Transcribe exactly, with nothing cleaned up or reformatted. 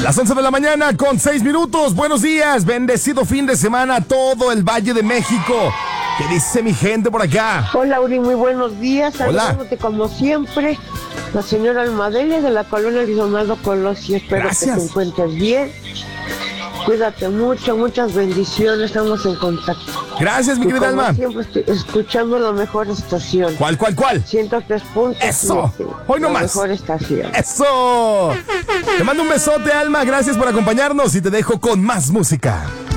Las once de la mañana con seis minutos. Buenos días, bendecido fin de semana a todo el Valle de México. ¿Qué dice mi gente por acá? Hola, Uri, muy buenos días. Hola. Saludándote como siempre, la señora Almadelia de la colonia Donaldo Colosio. Espero Gracias. que te encuentres bien. Cuídate mucho, muchas bendiciones. Estamos en contacto. Gracias, mi Y querida como Alma. siempre estoy escuchando la mejor estación. ¿Cuál, cuál, cuál? ciento tres punto siete. Eso. Hoy no La más. mejor estación. ¡Eso! Te mando un besote, Alma. Gracias por acompañarnos y te dejo con más música.